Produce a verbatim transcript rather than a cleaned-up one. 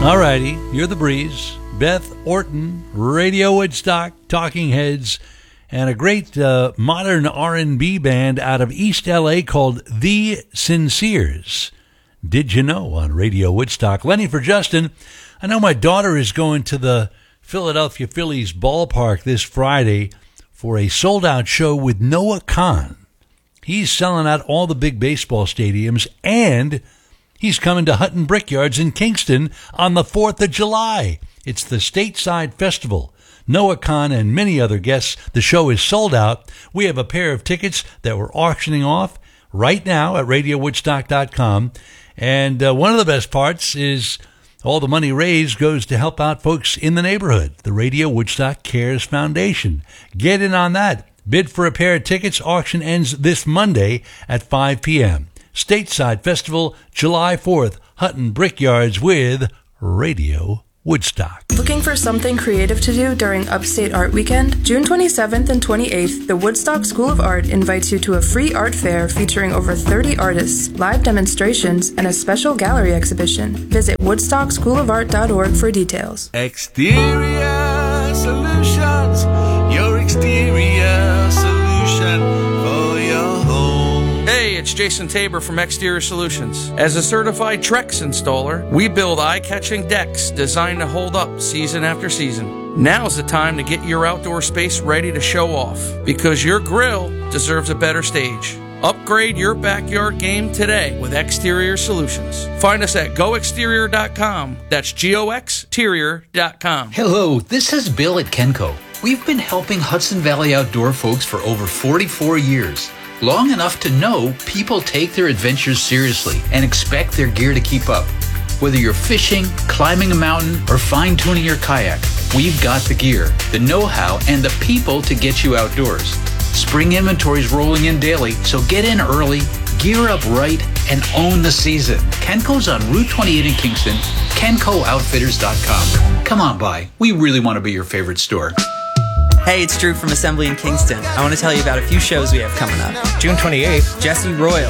All righty, you're the breeze. Beth Orton, Radio Woodstock, Talking Heads, and a great uh, modern R and B band out of East L A called The Sinceres. Did you know on Radio Woodstock? Lenny for Justin. I know my daughter is going to the Philadelphia Phillies ballpark this Friday for a sold-out show with Noah Kahan. He's selling out all the big baseball stadiums, and he's coming to Hutton Brickyards in Kingston on the fourth of July. It's the Stateside Festival. Noah Kahan and many other guests. The show is sold out. We have a pair of tickets that we're auctioning off right now at radio woodstock dot com. And uh, one of the best parts is all the money raised goes to help out folks in the neighborhood, the Radio Woodstock Cares Foundation. Get in on that. Bid for a pair of tickets. Auction ends this Monday at five p.m. Stateside Festival, July fourth, Hutton Brickyards with Radio Woodstock. Looking for something creative to do during Upstate Art Weekend? June twenty-seventh and twenty-eighth, the Woodstock School of Art invites you to a free art fair featuring over thirty artists, live demonstrations, and a special gallery exhibition. Visit woodstock school of art dot org for details. Exterior Solutions, your exterior solution for your home. Hey, it's Jason Tabor from Exterior Solutions. As a certified Trex installer, we build eye-catching decks designed to hold up season after season. Now's the time to get your outdoor space ready to show off, because your grill deserves a better stage. Upgrade your backyard game today with Exterior Solutions. Find us at go exterior dot com. That's G O X exterior dot com. Hello, this is Bill at Kenco. We've been helping Hudson Valley Outdoor folks for over forty-four years. Long enough to know people take their adventures seriously and expect their gear to keep up. Whether you're fishing, climbing a mountain, or fine-tuning your kayak, we've got the gear, the know-how, and the people to get you outdoors. Spring inventory's rolling in daily, so get in early, gear up right, and own the season. Kenco's on Route twenty-eight in Kingston, kenco outfitters dot com. Come on by. We really want to be your favorite store. Hey, it's Drew from Assembly in Kingston. I want to tell you about a few shows we have coming up. June twenty-eighth, Jesse Royal